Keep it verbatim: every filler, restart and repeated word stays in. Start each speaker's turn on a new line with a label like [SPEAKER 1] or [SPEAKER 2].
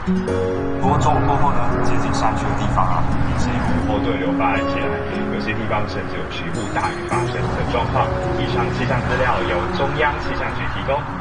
[SPEAKER 1] 不过中午过后呢，接近山区的地方啊，明显有
[SPEAKER 2] 后对流发展起来，有些地方甚至有局部大雨发生的状况。以上气象资料由中央气象局提供。